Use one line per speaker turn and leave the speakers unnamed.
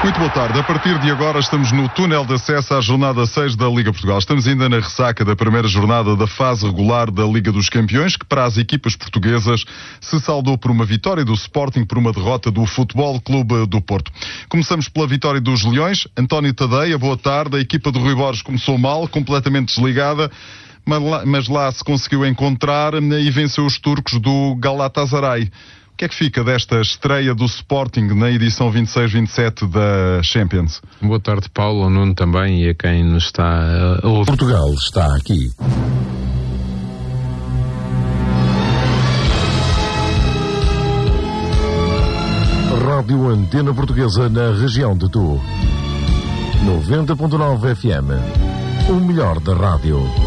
Muito boa tarde. A partir de agora estamos no túnel de acesso à jornada 6 da Liga Portugal. Estamos ainda na ressaca da primeira jornada da fase regular da Liga dos Campeões, que para as equipas portuguesas se saldou por uma vitória do Sporting, por uma derrota do Futebol Clube do Porto. Começamos pela vitória dos Leões. António Tadeia, boa tarde. A equipa do Rui Borges começou mal, completamente desligada, mas lá se conseguiu encontrar e venceu os turcos do Galatasaray. O que é que fica desta estreia do Sporting na edição 26-27 da Champions?
Boa tarde, Paulo, ao Nuno também e a quem nos está a ouvir.
Portugal está aqui. Rádio Antena Portuguesa na região de Tu. 90.9 FM. O melhor da rádio.